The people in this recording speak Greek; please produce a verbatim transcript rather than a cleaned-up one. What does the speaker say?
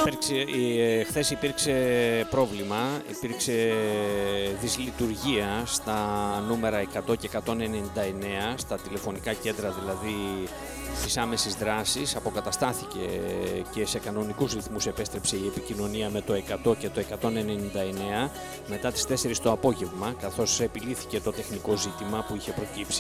Χθες υπήρξε πρόβλημα, υπήρξε δυσλειτουργία στα νούμερα εκατό και εκατόν ενενήντα εννέα, στα τηλεφωνικά κέντρα δηλαδή της άμεσης δράσης. Αποκαταστάθηκε και σε κανονικούς ρυθμούς επέστρεψε η επικοινωνία με το εκατό και το εκατόν ενενήντα εννέα μετά τις τέσσερις το απόγευμα, καθώς επιλύθηκε το τεχνικό ζήτημα που είχε προκύψει.